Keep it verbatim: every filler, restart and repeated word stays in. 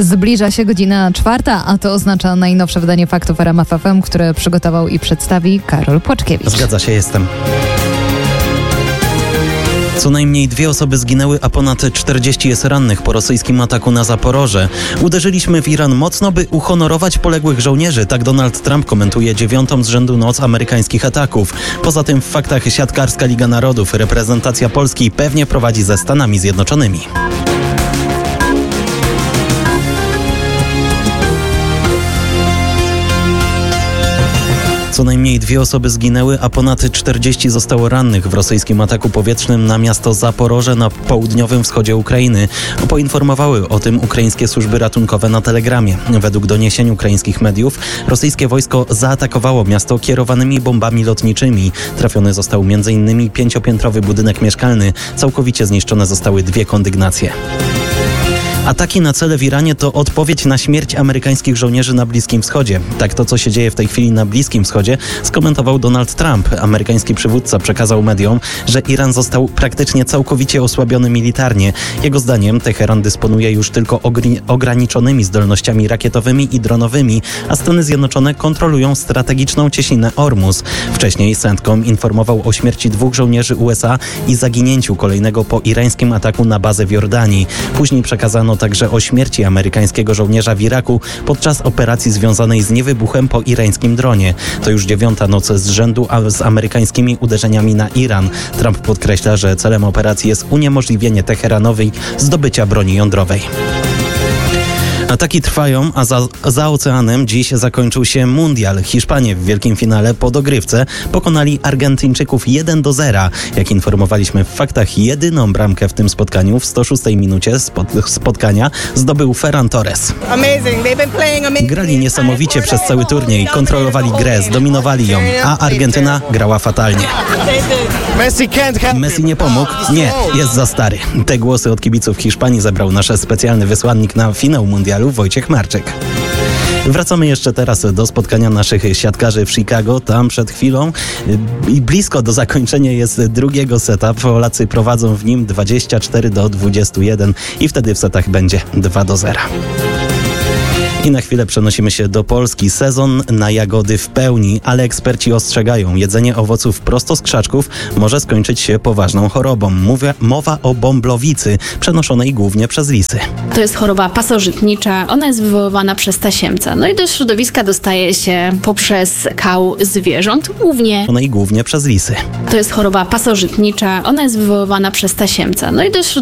Zbliża się godzina czwarta, a to oznacza najnowsze wydanie faktów w R M F F M, które przygotował i przedstawi Karol Płaczkiewicz. Zgadza się, jestem. Co najmniej dwie osoby zginęły, a ponad czterdzieści jest rannych po rosyjskim ataku na Zaporoże. Uderzyliśmy w Iran mocno, by uhonorować poległych żołnierzy. Tak Donald Trump komentuje dziewiątą z rzędu noc amerykańskich ataków. Poza tym w faktach siatkarska Liga Narodów. Reprezentacja Polski pewnie prowadzi ze Stanami Zjednoczonymi. Co najmniej dwie osoby zginęły, a ponad czterdzieści zostało rannych w rosyjskim ataku powietrznym na miasto Zaporoże na południowym wschodzie Ukrainy. Poinformowały o tym ukraińskie służby ratunkowe na Telegramie. Według doniesień ukraińskich mediów rosyjskie wojsko zaatakowało miasto kierowanymi bombami lotniczymi. Trafiony został m in pięciopiętrowy budynek mieszkalny. Całkowicie zniszczone zostały dwie kondygnacje. Ataki na cele w Iranie to odpowiedź na śmierć amerykańskich żołnierzy na Bliskim Wschodzie. Tak to, co się dzieje w tej chwili na Bliskim Wschodzie, skomentował Donald Trump. Amerykański przywódca przekazał mediom, że Iran został praktycznie całkowicie osłabiony militarnie. Jego zdaniem Teheran dysponuje już tylko ogr- ograniczonymi zdolnościami rakietowymi i dronowymi, a Stany Zjednoczone kontrolują strategiczną cieśninę Ormus. Wcześniej CENTCOM informował o śmierci dwóch żołnierzy U S A i zaginięciu kolejnego po irańskim ataku na bazę w Jordanii. Później przekazano także o śmierci amerykańskiego żołnierza w Iraku podczas operacji związanej z niewybuchem po irańskim dronie. To już dziewiąta noc z rzędu z amerykańskimi uderzeniami na Iran. Trump podkreśla, że celem operacji jest uniemożliwienie Teheranowi zdobycia broni jądrowej. Ataki trwają, a za, za oceanem dziś zakończył się mundial. Hiszpanie w wielkim finale po dogrywce pokonali Argentyńczyków jeden do zera. Jak informowaliśmy w faktach, jedyną bramkę w tym spotkaniu w sto szóstej minucie spot, spotkania zdobył Ferran Torres. Grali niesamowicie przez cały turniej, kontrolowali grę, zdominowali ją, a Argentyna grała fatalnie. Messi nie pomógł? Nie, jest za stary. Te głosy od kibiców Hiszpanii zebrał nasz specjalny wysłannik na finał mundialu Wojciech Marczyk. Wracamy jeszcze teraz do spotkania naszych siatkarzy w Chicago. Tam przed chwilą i blisko do zakończenia jest drugiego seta. Polacy prowadzą w nim dwadzieścia cztery do dwudziestu jeden i wtedy w setach będzie dwa do zera. I na chwilę przenosimy się do Polski. Sezon na jagody w pełni, ale eksperci ostrzegają, jedzenie owoców prosto z krzaczków może skończyć się poważną chorobą. Mówię, mowa o bąblowicy, przenoszonej głównie przez lisy. To jest choroba pasożytnicza, ona jest wywoływana przez tasiemca. No i do środowiska dostaje się poprzez kał zwierząt, głównie... Ona i głównie przez lisy. To jest choroba pasożytnicza, ona jest wywoływana przez tasiemca. No i do